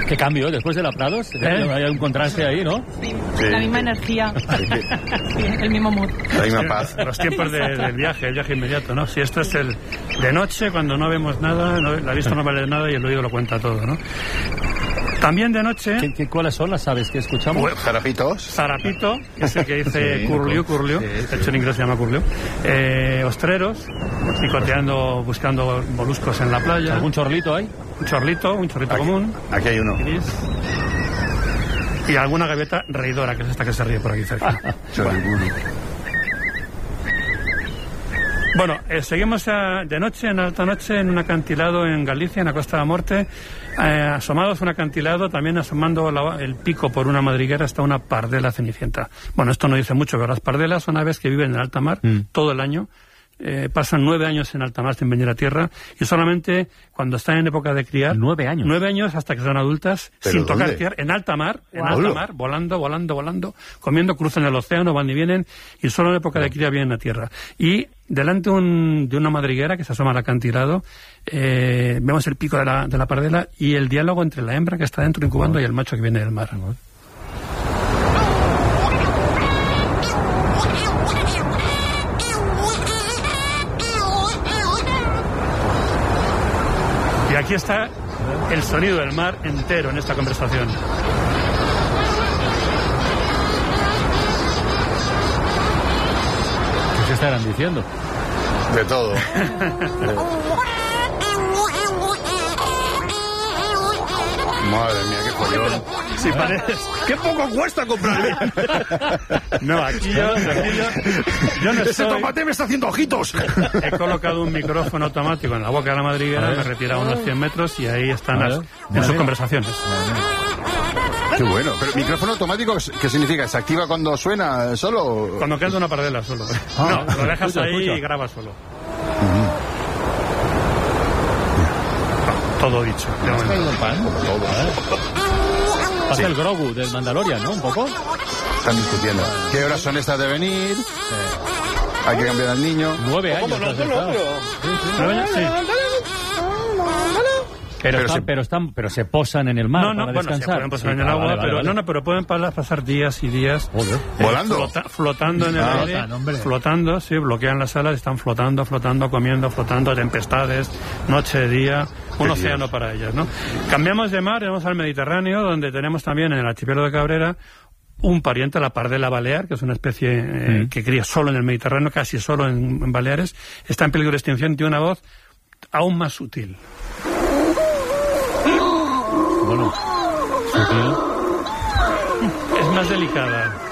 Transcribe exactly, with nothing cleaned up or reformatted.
¿Qué cambio? Después de la Prados, ¿eh? Hay un contraste ahí, ¿no? Sí. La misma energía. Sí, el mismo mood. La misma paz. Los tiempos de, del viaje, el viaje inmediato, ¿no? Si esto es el de noche, cuando no vemos nada, no, la vista no vale nada y el oído lo cuenta todo, ¿no? También de noche... ¿Qué, qué, ¿Cuáles son las aves que escuchamos? Bueno, zarapitos. Zarapito, que es el que dice Sí, curliu, curliu. sí, De sí. hecho en inglés se llama curliu. Eh, ostreros, picoteando, buscando moluscos en la playa. ¿Algún chorlito hay? Un chorlito, un chorlito Aquí, común. aquí hay uno. Gris. Y alguna gaviota reidora, que es esta que se ríe por aquí cerca. Chorliburu. Bueno, eh, seguimos a, de noche, en alta noche, en un acantilado en Galicia, en la Costa de la Morte, eh, asomados a un acantilado, también asomando la, el pico por una madriguera está una pardela cenicienta. Bueno, esto no dice mucho, pero las pardelas son aves que viven en alta mar mm. todo el año. Eh, pasan nueve años en alta mar sin venir a tierra y solamente cuando están en época de criar... ¿Nueve años? Nueve años hasta que son adultas, sin ¿dónde? tocar tierra, en alta mar, en Wow. alta mar, volando, volando, volando, comiendo, cruzan el océano, van y vienen, y solo en época de cría vienen a tierra. Y delante un, de una madriguera que se asoma al acantilado, eh, vemos el pico de la, de la pardela y el diálogo entre la hembra que está dentro incubando y el macho que viene del mar. Y aquí está el sonido del mar entero en esta conversación. ¿Qué se estarán diciendo? De todo. Madre mía, qué follón. Sí, parece. ¡Qué poco cuesta comprar bien! No, aquí yo, aquí yo, yo no ¡Ese estoy... tomate me está haciendo ojitos! He colocado un micrófono automático en la boca de la madriguera, me he retirado unos cien metros y ahí están las, en sus conversaciones. Qué bueno. Pero micrófono automático, ¿qué significa? ¿Se activa cuando suena solo? Cuando queda una pardela solo. Ah. No, lo dejas Escucha, ahí escucha. y grabas solo. Todo dicho. de ¿Has momento. traído el pan? Todo. Pasa Sí. el Grogu del Mandalorian, ¿no? Un poco. Están discutiendo. ¿Qué horas son estas de venir? Hay que cambiar al niño. Nueve años. has estado. ¿Nueve años? Sí. Pero, Pero están, se- pero están, pero se posan en el mar No, no, para bueno, se descansar. pueden pasar Sí, en el ah, agua, vale, vale, pero vale. no, no, pero pueden pa- pasar días y días Joder. eh, ¿Volando? flota- flotando en el Ah, aire, flotan, hombre. flotando, sí, bloquean las alas, están flotando, flotando, comiendo, flotando, tempestades, noche, día, un Qué océano Dios. para ellas, ¿no? Cambiamos de mar, vamos al Mediterráneo, donde tenemos también en el archipiélago de Cabrera un pariente, la pardela balear, que es una especie eh, Mm. que cría solo en el Mediterráneo, casi solo en, en Baleares, está en peligro de extinción, tiene una voz aún más sutil. Bueno, sutil. Es más delicada.